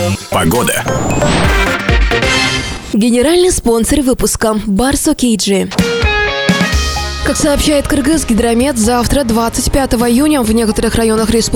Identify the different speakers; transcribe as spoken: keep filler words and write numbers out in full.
Speaker 1: Погода.
Speaker 2: Генеральный спонсор выпуска – Барсо Кейджи. Как сообщает Кыргызгидромет, завтра, двадцать пятого июня, в некоторых районах республики